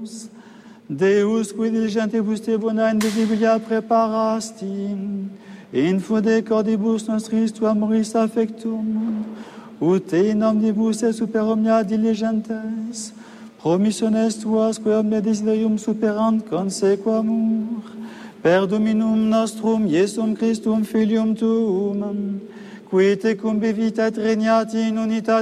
Deus, Deus qui diligentibus te bona invisibilia preparasti, in fude cordibus nostris tua moris affectum, ut in omnibus et super omnia diligentes, promissiones tuas quae omne desiderium superant consequamur, per Dominum nostrum Iesum Christum Filium tuum, qui tecum vivit et regnat in unitate